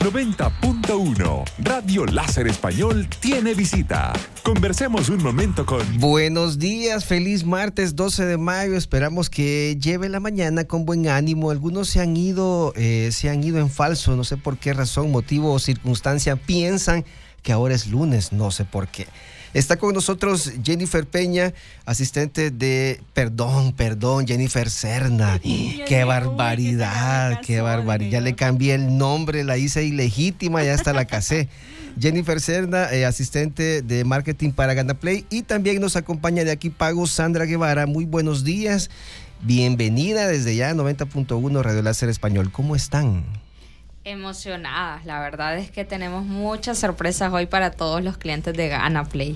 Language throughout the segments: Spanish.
90.1. Radio Láser Español tiene visita. Conversemos un momento con... Buenos días, feliz martes 12 de mayo. Esperamos que lleve la mañana con buen ánimo. Algunos se han ido en falso, no sé por qué razón, motivo o circunstancia. Piensan que ahora es lunes, no sé por qué. Está con nosotros Jennifer Peña, asistente de... Perdón, Jennifer Serna. ¡Qué barbaridad! ¡Qué barbaridad! Ya le cambié el nombre, la hice ilegítima, ya hasta la casé. Jennifer Serna, asistente de marketing para Ganaplay. Y también nos acompaña de Aquí Pago Sandra Guevara. Muy buenos días. Bienvenida desde ya 90.1 Radio Láser Español. ¿Cómo están? Emocionadas, la verdad es que tenemos muchas sorpresas hoy para todos los clientes de Ganaplay.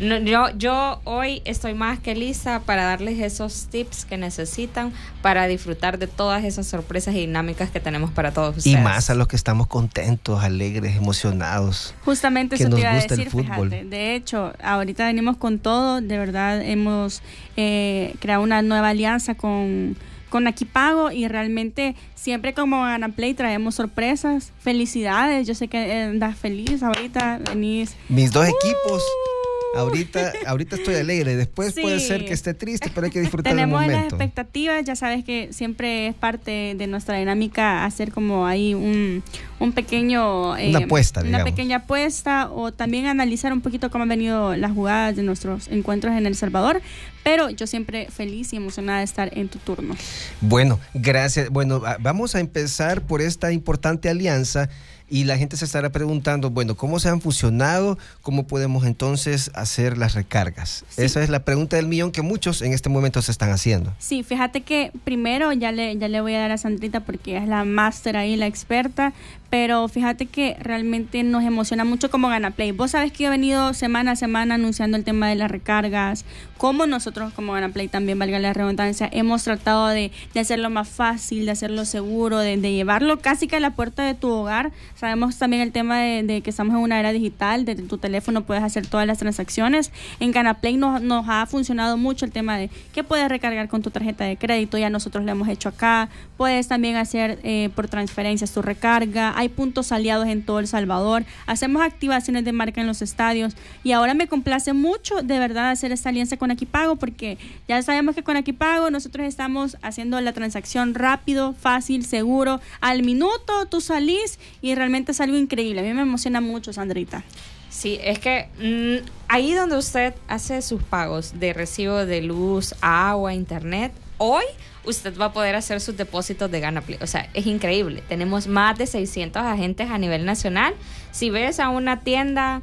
Yo hoy estoy más que lista para darles esos tips que necesitan para disfrutar de todas esas sorpresas y dinámicas que tenemos para todos ustedes. Y más a los que estamos contentos, alegres, emocionados. Justamente eso te iba a decir, fíjate. De hecho, ahorita venimos con todo, de verdad hemos creado una nueva alianza con Aquí Pago y realmente siempre como Ganaplay traemos sorpresas. Felicidades, yo sé que andas feliz ahorita, venís. Mis dos equipos. Ahorita estoy alegre, después sí. Puede ser que esté triste, pero hay que disfrutar del momento. Tenemos las expectativas, ya sabes que siempre es parte de nuestra dinámica hacer como ahí un pequeño... una apuesta, una digamos. pequeña apuesta o también analizar un poquito cómo han venido las jugadas de nuestros encuentros en El Salvador, pero yo siempre feliz y emocionada de estar en tu turno. Bueno, gracias. Bueno, vamos a empezar por esta importante alianza. Y la gente se estará preguntando, bueno, ¿cómo se han fusionado? ¿Cómo podemos entonces hacer las recargas? Sí. Esa es la pregunta del millón que muchos en este momento se están haciendo. Sí, fíjate que primero ya le voy a dar a Sandrita porque es la máster ahí, la experta, pero fíjate que realmente nos emociona mucho como Ganaplay. Vos sabés que he venido semana a semana anunciando el tema de las recargas, como nosotros como Ganaplay también, valga la redundancia, hemos tratado de hacerlo más fácil, de hacerlo seguro, de llevarlo casi que a la puerta de tu hogar. Sabemos también el tema de que estamos en una era digital, desde tu teléfono puedes hacer todas las transacciones. En Ganaplay nos ha funcionado mucho el tema de que puedes recargar con tu tarjeta de crédito, ya nosotros lo hemos hecho acá. Puedes también hacer por transferencias tu recarga. Hay puntos aliados en todo El Salvador. Hacemos activaciones de marca en los estadios. Y ahora me complace mucho de verdad hacer esta alianza con Aquí Pago porque ya sabemos que con Aquí Pago nosotros estamos haciendo la transacción rápido, fácil, seguro. Al minuto tú salís y realmente es algo increíble. A mí me emociona mucho, Sandrita. Sí, es que ahí donde usted hace sus pagos de recibo de luz, agua, internet, hoy usted va a poder hacer sus depósitos de Ganaplay. O sea, es increíble. Tenemos más de 600 agentes a nivel nacional. Si ves a una tienda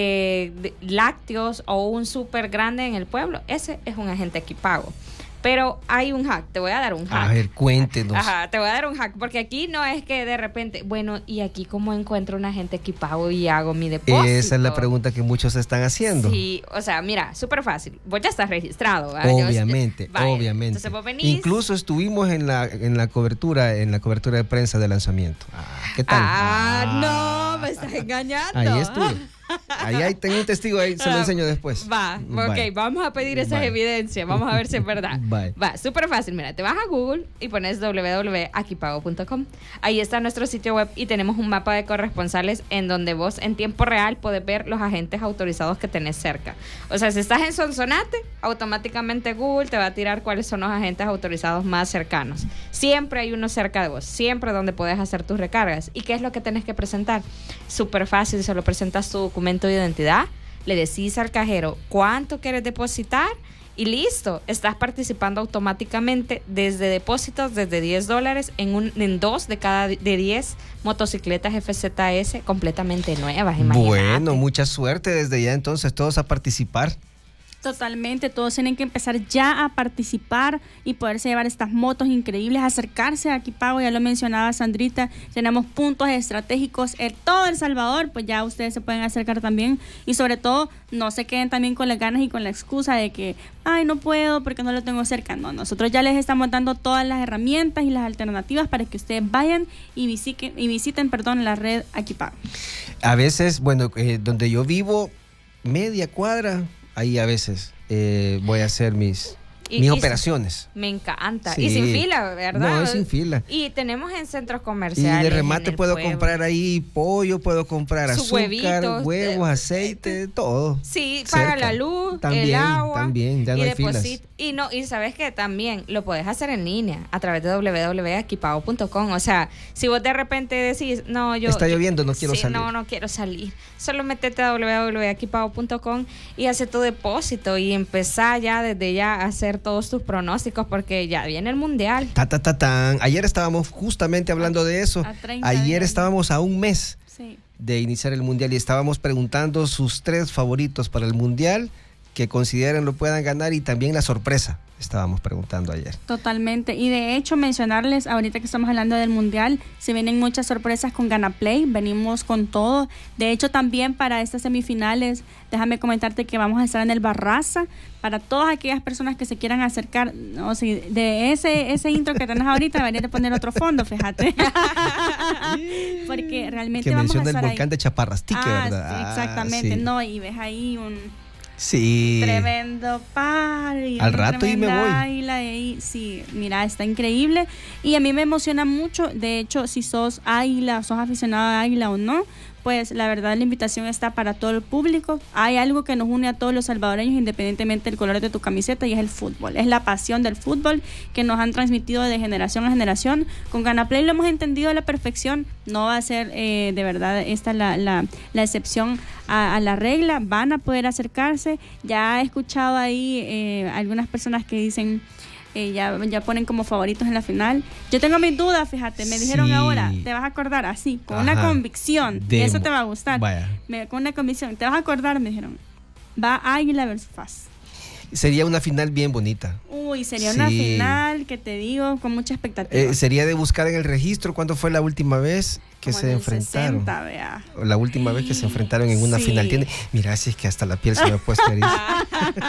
de lácteos o un súper grande en el pueblo, ese es un agente Aquí Pago. Pero hay un hack, te voy a dar un hack. A ver, cuéntenos. Ajá, te voy a dar un hack, porque aquí no es que de repente, bueno, ¿y aquí cómo encuentro un agente Aquí Pago y hago mi depósito? Esa es la pregunta que muchos están haciendo. Sí, o sea, mira, súper fácil. Vos ya estás registrado, ¿verdad? Obviamente, obviamente. Entonces vos venís. Incluso estuvimos en la cobertura de prensa de lanzamiento. ¿Qué tal? No, me estás engañando. Ahí estuve. Ahí tengo un testigo, ahí se lo enseño después. Ok, vamos a pedir esas evidencias, vamos a ver si es verdad. Va, súper fácil, mira, te vas a Google y pones www.aquipago.com. Ahí está nuestro sitio web y tenemos un mapa de corresponsales en donde vos en tiempo real podés ver los agentes autorizados que tenés cerca. O sea, si estás en Sonsonate, automáticamente Google te va a tirar cuáles son los agentes autorizados más cercanos. Siempre hay uno cerca de vos, siempre donde podés hacer tus recargas. ¿Y qué es lo que tenés que presentar? Súper fácil, solo presentas tu documento de identidad, le decís al cajero cuánto quieres depositar y listo, estás participando automáticamente desde depósitos desde $10 en 2 de 10 motocicletas FZS completamente nuevas. Imagínate. Bueno, mucha suerte desde ya entonces todos a participar. Totalmente, todos tienen que empezar ya a participar y poderse llevar estas motos increíbles, acercarse a Aquí Pago, ya lo mencionaba Sandrita, tenemos puntos estratégicos en todo El Salvador, pues ya ustedes se pueden acercar también y sobre todo no se queden también con las ganas y con la excusa de que, ay, no puedo porque no lo tengo cerca. No, nosotros ya les estamos dando todas las herramientas y las alternativas para que ustedes vayan y visiten la red Aquí Pago. A veces, bueno, donde yo vivo, media cuadra, ahí a veces voy a hacer mis Mis operaciones. Me encanta. Sí. Y sin fila, ¿verdad? No, es sin fila. Y tenemos en centros comerciales. Y de remate puedo comprar ahí pollo, puedo comprar azúcar, huevos, aceite, todo. Sí, paga la luz, también, el agua. También, ya no hay filas. Y sabes que también lo puedes hacer en línea a través de www.aquipago.com. O sea, si vos de repente decís, no, está lloviendo, no quiero salir. No quiero salir. Solo metete a www.aquipago.com y hace tu depósito y empezá ya desde ya a hacer todos tus pronósticos porque ya viene el mundial. Ayer estábamos justamente hablando de eso. Ayer estábamos a un mes de iniciar el mundial y estábamos preguntando sus 3 favoritos para el mundial que consideren lo puedan ganar y también la sorpresa. Estábamos preguntando ayer. Totalmente. Y de hecho, mencionarles, ahorita que estamos hablando del Mundial, se vienen muchas sorpresas con Ganaplay. Venimos con todo. De hecho, también para estas semifinales, déjame comentarte que vamos a estar en el Barraza. Para todas aquellas personas que se quieran acercar, no, si de ese intro que tenés ahorita, deberías de poner otro fondo, fíjate. Porque realmente que vamos a estar el volcán de Chaparrastique, ¿verdad? Sí, exactamente. No, y ves ahí un... Sí. Tremendo party. Al rato y me voy. Ahí, sí, mira, está increíble. Y a mí me emociona mucho. De hecho, si sos águila, sos aficionado a águila o no, pues la verdad la invitación está para todo el público. Hay algo que nos une a todos los salvadoreños independientemente del color de tu camiseta y es el fútbol. Es la pasión del fútbol que nos han transmitido de generación a generación. Con Ganaplay lo hemos entendido a la perfección. No va a ser de verdad esta la excepción a la regla. Van a poder acercarse. Ya he escuchado ahí algunas personas que dicen... ya ponen como favoritos en la final. Yo tengo mis dudas, fíjate, me dijeron ahora, te vas a acordar así, con una convicción, y eso te va a gustar. Con una convicción, te vas a acordar, me dijeron, va Águila versus FAS. Sería una final bien bonita. Uy, sería una final que te digo, con mucha expectativa. Sería de buscar en el registro cuándo fue la última vez que como se enfrentaron. 60, vea. La última vez que se enfrentaron en una final. Mira, si es que hasta la piel se me ha puesto eriza.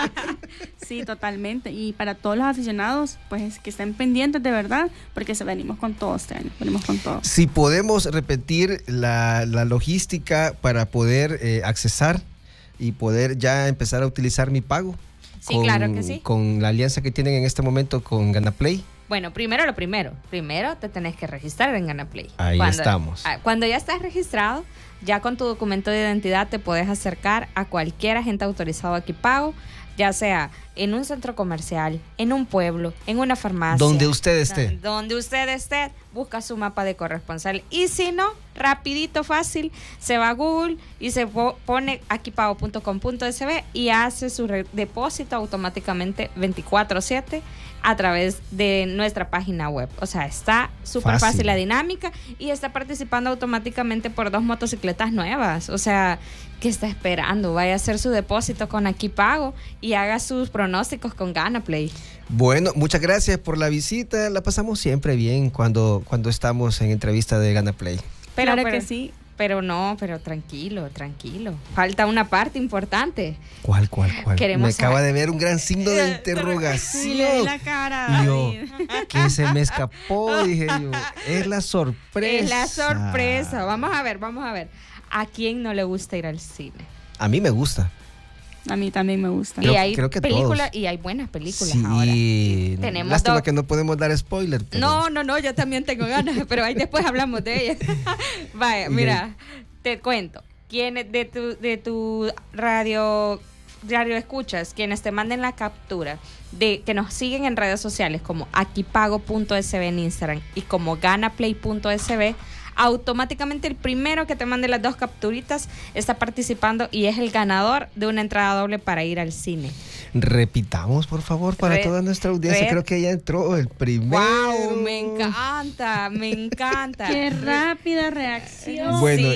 Sí, totalmente. Y para todos los aficionados, pues que estén pendientes de verdad, porque venimos con todo este año. Venimos con todo. Si podemos repetir la logística para poder accesar y poder ya empezar a utilizar mi pago. Sí, claro que sí. Con la alianza que tienen en este momento con Ganaplay. Bueno, primero lo primero. Primero te tenés que registrar en Ganaplay. Ahí estamos. Cuando ya estás registrado, ya con tu documento de identidad te puedes acercar a cualquier agente autorizado Aquipago, ya sea en un centro comercial, en un pueblo, en una farmacia. Donde usted esté. Donde usted esté, busca su mapa de corresponsal. Y si no, rapidito, fácil, se va a Google y se pone aquipago.com.sb y hace su depósito automáticamente 24/7 a través de nuestra página web. O sea, está súper fácil la dinámica y está participando automáticamente por 2 motocicletas nuevas. O sea, ¿qué está esperando? Vaya a hacer su depósito con Aquipago y haga sus pronósticos con Ganaplay. Bueno, muchas gracias por la visita. La pasamos siempre bien cuando estamos en entrevista de Ganaplay. Pero que sí. Pero tranquilo. Falta una parte importante. ¿Cuál? Me acaba de ver un gran signo de interrogación. Sí, le vi la cara. Y yo, que se me escapó, dije yo. Es la sorpresa. Es la sorpresa. Vamos a ver. ¿A quién no le gusta ir al cine? A mí me gusta. A mí también me gusta. Creo que películas y hay buenas películas ahora. Tenemos lástima que no podemos dar spoiler. Pero... No, yo también tengo ganas, pero ahí después hablamos de ellas. Vaya, mira, te cuento. Quienes de tu radio escuchas, quienes te manden la captura de que nos siguen en redes sociales como aquipago.sb en Instagram y como ganaplay.sb, automáticamente el primero que te mande las 2 capturitas está participando y es el ganador de una entrada doble para ir al cine. Repitamos, por favor, para toda nuestra audiencia. Creo que ya entró el primero. ¡Wow! Me encanta. ¡Qué rápida reacción! Bueno,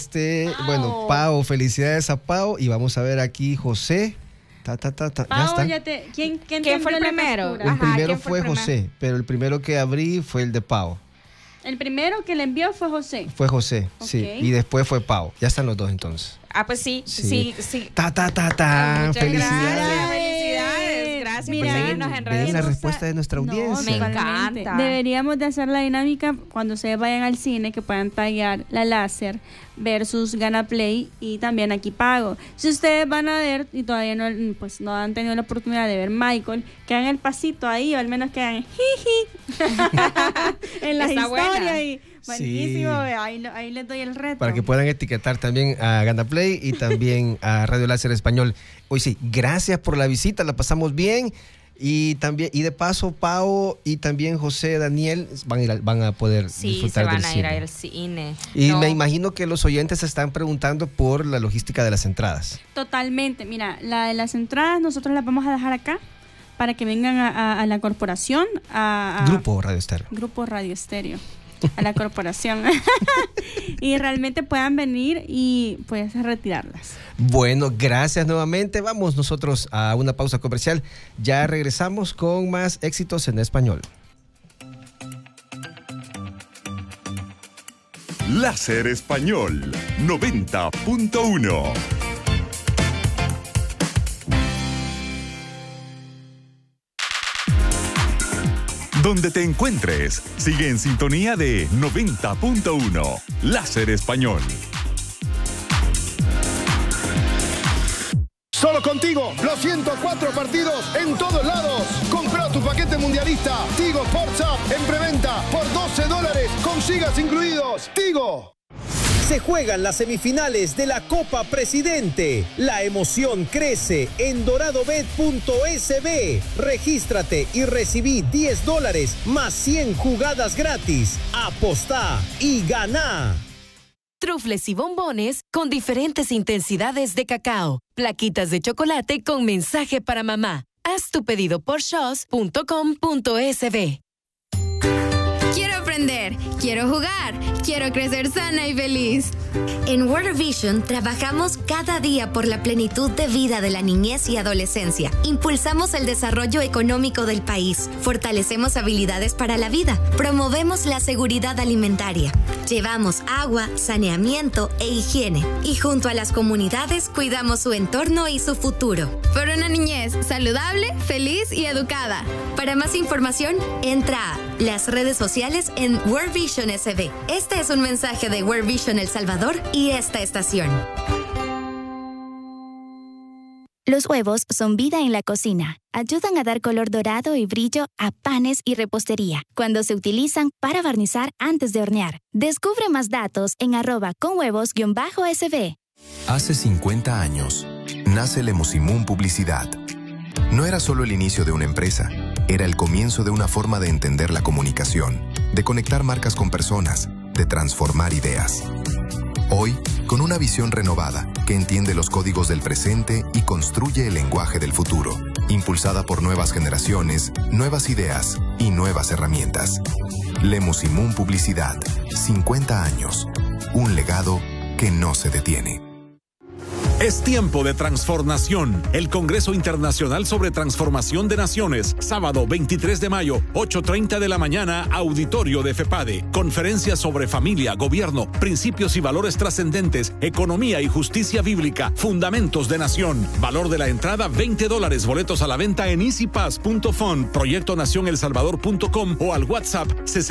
Pau, felicidades a Pau. Y vamos a ver aquí, José. Pau, ¿quién fue el primero? El primero fue José, pero el primero que abrí fue el de Pau. El primero que le envió fue José. Fue José, sí. Y después fue Pau. Ya están los dos entonces. Pues sí. Felicidades. Felicidades. Gracias por seguirnos en redes. Ven la respuesta de nuestra audiencia. Me encanta. Deberíamos de hacer la dinámica cuando se vayan al cine, que puedan taggear la láser versus Gana Play y también Aquí Pago. Si ustedes van a ver y todavía no han tenido la oportunidad de ver Michael, que hagan el pasito ahí, o al menos que hagan jiji en las historias y buenísimo, ahí les doy el reto. Para que puedan etiquetar también a Gana Play y también a Radio Láser Español. Hoy sí, gracias por la visita, la pasamos bien. Y también, y de paso, Pau y también José, Daniel van a poder disfrutar del cine. Sí, se van a ir al cine. Y me imagino que los oyentes se están preguntando por la logística de las entradas. Totalmente. Mira, la de las entradas nosotros las vamos a dejar acá para que vengan a la corporación. Grupo Radio Estéreo. Grupo Radio Estéreo. A la corporación. Y realmente puedan venir y pues retirarlas. Bueno, gracias nuevamente. Vamos nosotros a una pausa comercial. Ya regresamos con más éxitos en español. Láser Español 90.1. Donde te encuentres, sigue en sintonía de 90.1 Láser Español. Solo contigo, los 104 partidos en todos lados. Compra tu paquete mundialista Tigo Sports App en preventa por $12. Consigas incluidos. Tigo. Se juegan las semifinales de la Copa Presidente. La emoción crece en doradobet.sb. Regístrate y recibí $10 más 100 jugadas gratis. Apostá y ganá. Trufles y bombones con diferentes intensidades de cacao. Plaquitas de chocolate con mensaje para mamá. Haz tu pedido por shows.com.sb. Quiero aprender, quiero jugar, quiero crecer sana y feliz. En World Vision trabajamos cada día por la plenitud de vida de la niñez y adolescencia. Impulsamos el desarrollo económico del país, fortalecemos habilidades para la vida, promovemos la seguridad alimentaria, llevamos agua, saneamiento e higiene. Y junto a las comunidades cuidamos su entorno y su futuro. Por una niñez saludable, feliz y educada. Para más información, entra a las redes sociales en World Vision SB. Este es un mensaje de World Vision El Salvador y esta estación. Los huevos son vida en la cocina. Ayudan a dar color dorado y brillo a panes y repostería cuando se utilizan para barnizar antes de hornear. Descubre más datos en @conhuevos_sb. Hace 50 años, nace Lemusimún Publicidad. No era solo el inicio de una empresa, era el comienzo de una forma de entender la comunicación, de conectar marcas con personas, de transformar ideas. Hoy, con una visión renovada que entiende los códigos del presente y construye el lenguaje del futuro, impulsada por nuevas generaciones, nuevas ideas y nuevas herramientas. Lemusimún Publicidad, 50 años, un legado que no se detiene. Es tiempo de transformación. El Congreso Internacional sobre Transformación de Naciones, sábado 23 de mayo, 8:30 de la mañana, auditorio de FEPADE. Conferencia sobre familia, gobierno, principios y valores trascendentes, economía y justicia bíblica, fundamentos de nación. Valor de la entrada, $20. Boletos a la venta en easypass.fund, proyectonacionelsalvador.com o al WhatsApp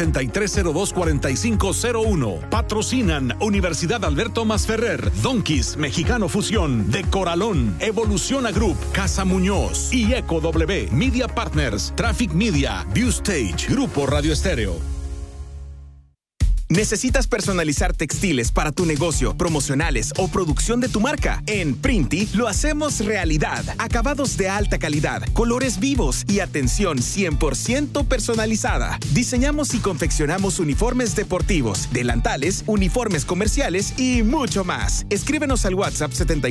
6302-4501. Patrocinan Universidad Alberto Masferrer, Donkeys, Mexicano Fusión, de Coralón, Evoluciona Group, Casa Muñoz y Eco W, Media Partners, Traffic Media, View Stage, Grupo Radio Estéreo. ¿Necesitas personalizar textiles para tu negocio, promocionales o producción de tu marca? En Printi lo hacemos realidad. Acabados de alta calidad, colores vivos y atención 100% personalizada. Diseñamos y confeccionamos uniformes deportivos, delantales, uniformes comerciales y mucho más. Escríbenos al WhatsApp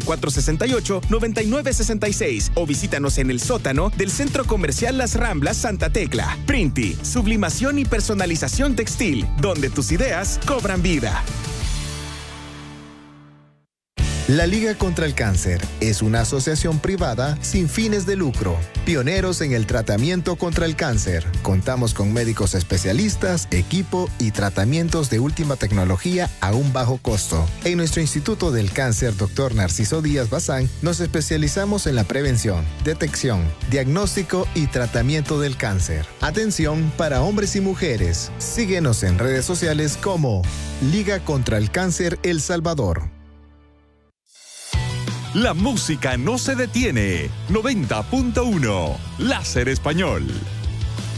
7468-9966 o visítanos en el sótano del Centro Comercial Las Ramblas Santa Tecla. Printi, sublimación y personalización textil, donde tus ideas cobran vida. La Liga contra el Cáncer es una asociación privada sin fines de lucro, pioneros en el tratamiento contra el cáncer. Contamos con médicos especialistas, equipo y tratamientos de última tecnología a un bajo costo. En nuestro Instituto del Cáncer, Dr. Narciso Díaz Bazán, nos especializamos en la prevención, detección, diagnóstico y tratamiento del cáncer. Atención para hombres y mujeres. Síguenos en redes sociales como Liga contra el Cáncer El Salvador. La música no se detiene. 90.1 Láser Español.